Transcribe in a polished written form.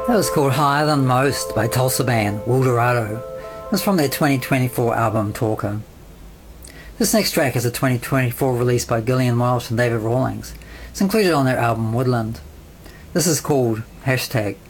That was called Higher Than Most by Tulsa band Wildorado. It was from their 2024 album Talker. This next track is a 2024 release by Gillian Welch and David Rawlings. It's included on their album Woodland. This is called Hashtag.